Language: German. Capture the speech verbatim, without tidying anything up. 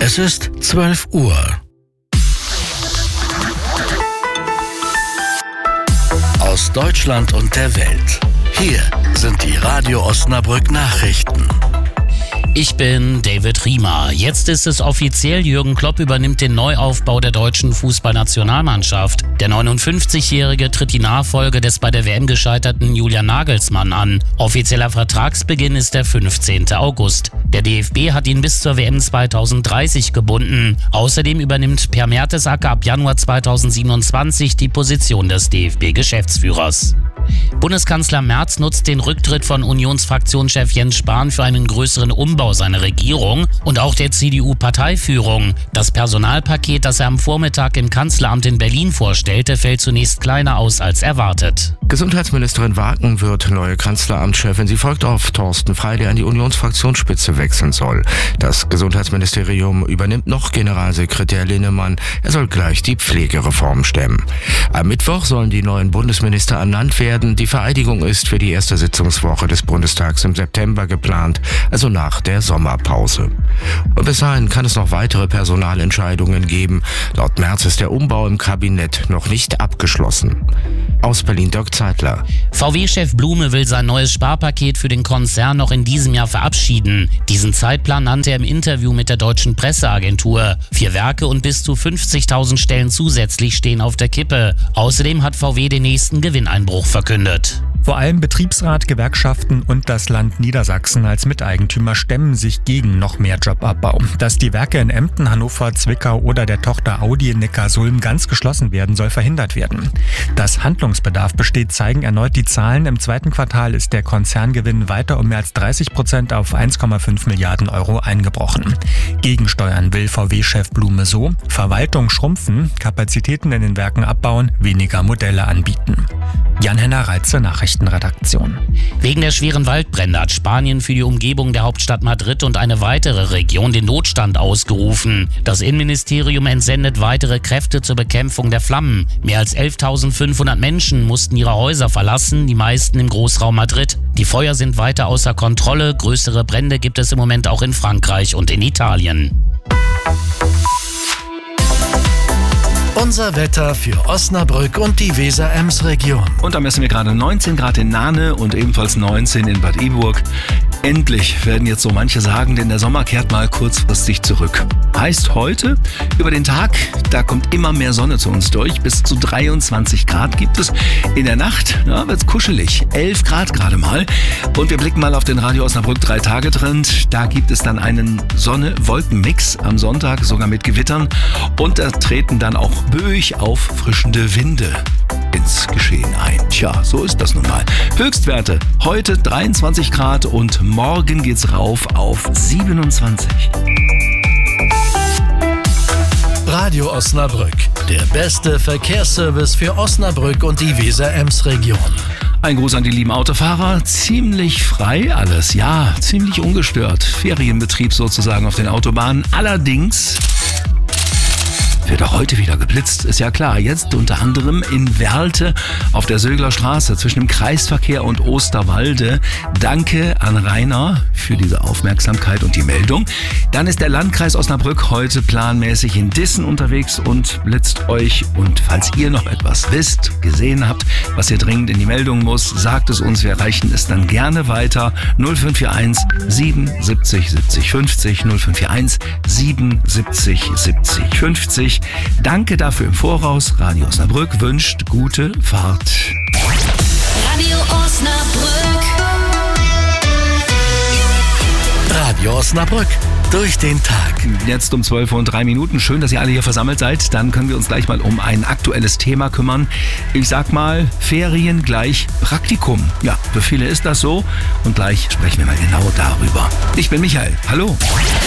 Es ist zwölf Uhr. Aus Deutschland und der Welt. Hier sind die Radio Osnabrück Nachrichten. Ich bin David Riemer. Jetzt ist es offiziell, Jürgen Klopp übernimmt den Neuaufbau der deutschen Fußballnationalmannschaft. Der neunundfünfzigjährige tritt die Nachfolge des bei der W M gescheiterten Julian Nagelsmann an. Offizieller Vertragsbeginn ist der fünfzehnten August. Der D F B hat ihn bis zur W M zweitausenddreißig gebunden. Außerdem übernimmt Per Mertesacker ab Januar zweitausendsiebenundzwanzig die Position des D F B-Geschäftsführers. Bundeskanzler Merz nutzt den Rücktritt von Unionsfraktionschef Jens Spahn für einen größeren Umbau seiner Regierung und auch der C D U-Parteiführung. Das Personalpaket, das er am Vormittag im Kanzleramt in Berlin vorstellte, fällt zunächst kleiner aus als erwartet. Gesundheitsministerin Wagen wird neue Kanzleramtschefin. Sie folgt auf Thorsten Frey, der an die Unionsfraktionsspitze wechseln soll. Das Gesundheitsministerium übernimmt noch Generalsekretär Linnemann. Er soll gleich die Pflegereform stemmen. Am Mittwoch sollen die neuen Bundesminister ernannt werden. Die Vereidigung ist für die erste Sitzungswoche des Bundestags im September geplant, also nach der Sommerpause. Und bis dahin kann es noch weitere Personalentscheidungen geben. Laut Merz ist der Umbau im Kabinett noch nicht abgeschlossen. Aus Berlin Dirk Zeitler. V W-Chef Blume will sein neues Sparpaket für den Konzern noch in diesem Jahr verabschieden. Diesen Zeitplan nannte er im Interview mit der Deutschen Presseagentur. Vier Werke und bis zu fünfzigtausend Stellen zusätzlich stehen auf der Kippe. Außerdem hat V W den nächsten Gewinneinbruch verkündet. Vor allem Betriebsrat, Gewerkschaften und das Land Niedersachsen als Miteigentümer stemmen sich gegen noch mehr Jobabbau. Dass die Werke in Emden, Hannover, Zwickau oder der Tochter Audi in Neckarsulm ganz geschlossen werden, soll verhindert werden. Dass Handlungsbedarf besteht, zeigen erneut die Zahlen. Im zweiten Quartal ist der Konzerngewinn weiter um mehr als dreißig Prozent auf eins Komma fünf Milliarden Euro eingebrochen. Gegensteuern will V W-Chef Blume so: Verwaltung schrumpfen, Kapazitäten in den Werken abbauen, weniger Modelle anbieten. Jan-Henner Reitze, Nachrichtenredaktion. Wegen der schweren Waldbrände hat Spanien für die Umgebung der Hauptstadt Madrid und eine weitere Region den Notstand ausgerufen. Das Innenministerium entsendet weitere Kräfte zur Bekämpfung der Flammen. Mehr als elftausendfünfhundert Menschen mussten ihre Häuser verlassen, die meisten im Großraum Madrid. Die Feuer sind weiter außer Kontrolle. Größere Brände gibt es im Moment auch in Frankreich und in Italien. Unser Wetter für Osnabrück und die Weser-Ems-Region. Und da messen wir gerade neunzehn Grad in Nahne und ebenfalls neunzehn in Bad Iburg. Endlich werden jetzt so manche sagen, denn der Sommer kehrt mal kurzfristig zurück. Heißt heute, über den Tag, da kommt immer mehr Sonne zu uns durch. Bis zu dreiundzwanzig Grad gibt es. In der Nacht ja, wird's kuschelig. elf Grad gerade mal. Und wir blicken mal auf den Radio Osnabrück drei Tage Trend. Da gibt es dann einen Sonne-Wolken-Mix am Sonntag, sogar mit Gewittern. Und da treten dann auch böig auffrischende Winde ins Geschehen ein. Tja, so ist das nun mal. Höchstwerte heute dreiundzwanzig Grad und morgen geht's rauf auf siebenundzwanzig. Radio Osnabrück, der beste Verkehrsservice für Osnabrück und die Weser-Ems-Region. Ein Gruß an die lieben Autofahrer. Ziemlich frei alles, ja, ziemlich ungestört. Ferienbetrieb sozusagen auf den Autobahnen. Allerdings wird auch heute wieder geblitzt, ist ja klar. Jetzt unter anderem in Werlte auf der Sögler Straße zwischen dem Kreisverkehr und Osterwalde. Danke an Rainer für diese Aufmerksamkeit und die Meldung. Dann ist der Landkreis Osnabrück heute planmäßig in Dissen unterwegs und blitzt euch. Und falls ihr noch etwas wisst, gesehen habt, was ihr dringend in die Meldung muss, sagt es uns. Wir reichen es dann gerne weiter. null fünf vier eins siebenundsiebzig siebzig fünfzig null fünf vier eins siebenundsiebzig siebzig fünfzig. Danke dafür im Voraus. Radio Osnabrück wünscht gute Fahrt. Radio Osnabrück. Radio Osnabrück. Durch den Tag. Jetzt um zwölf Uhr und drei Minuten. Schön, dass ihr alle hier versammelt seid. Dann können wir uns gleich mal um ein aktuelles Thema kümmern. Ich sag mal, Ferien gleich Praktikum. Ja, für viele ist das so. Und gleich sprechen wir mal genau darüber. Ich bin Michael. Hallo.